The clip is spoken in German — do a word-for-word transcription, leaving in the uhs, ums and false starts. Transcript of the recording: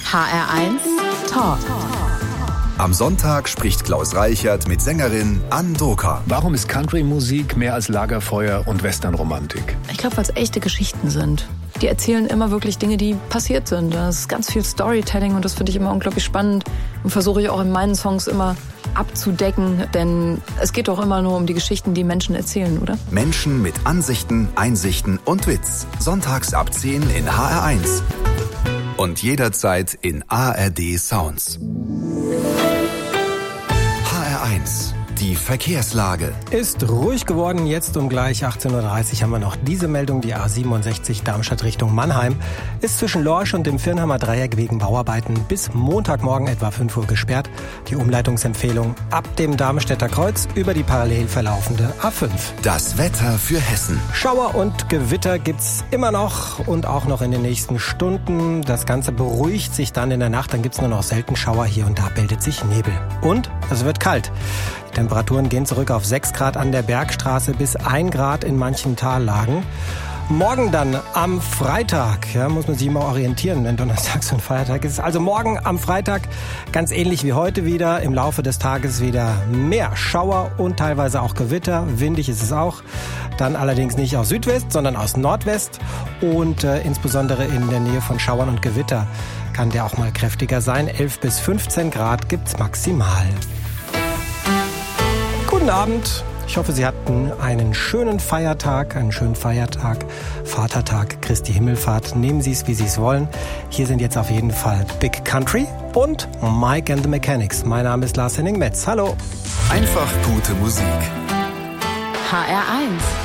H R eins Talk. Am Sonntag spricht Klaus Reichert mit Sängerin Ann Doka. Warum ist Country-Musik mehr als Lagerfeuer und Westernromantik? Ich glaube, weil es echte Geschichten sind. Die erzählen immer wirklich Dinge, die passiert sind. Das ist ganz viel Storytelling und das finde ich immer unglaublich spannend und versuche ich auch in meinen Songs immer abzudecken, denn es geht doch immer nur um die Geschichten, die Menschen erzählen, oder? Menschen mit Ansichten, Einsichten und Witz. Sonntags ab zehn in H R eins. Und jederzeit in A R D Sounds. H R eins. Die Verkehrslage. Ist ruhig geworden. Jetzt um gleich achtzehn Uhr dreißig haben wir noch diese Meldung. Die A siebenundsechzig Darmstadt Richtung Mannheim ist zwischen Lorsch und dem Firnheimer Dreieck wegen Bauarbeiten bis Montagmorgen etwa fünf Uhr gesperrt. Die Umleitungsempfehlung ab dem Darmstädter Kreuz über die parallel verlaufende A fünf. Das Wetter für Hessen. Schauer und Gewitter gibt's immer noch und auch noch in den nächsten Stunden. Das Ganze beruhigt sich dann in der Nacht. Dann gibt's nur noch selten Schauer. Hier und da bildet sich Nebel. Und es wird kalt. Die Temperaturen gehen zurück auf sechs Grad an der Bergstraße bis ein Grad in manchen Tallagen. Morgen dann am Freitag, ja, muss man sich immer orientieren, wenn Donnerstag so ein Feiertag ist. Also morgen am Freitag ganz ähnlich wie heute wieder. Im Laufe des Tages wieder mehr Schauer und teilweise auch Gewitter. Windig ist es auch. Dann allerdings nicht aus Südwest, sondern aus Nordwest. Und äh, insbesondere in der Nähe von Schauern und Gewitter kann der auch mal kräftiger sein. elf bis fünfzehn Grad gibt's maximal. Guten Abend. Ich hoffe, Sie hatten einen schönen Feiertag, einen schönen Feiertag, Vatertag, Christi Himmelfahrt. Nehmen Sie es, wie Sie es wollen. Hier sind jetzt auf jeden Fall Big Country und Mike and the Mechanics. Mein Name ist Lars Henning Metz. Hallo. Einfach gute Musik. H R eins.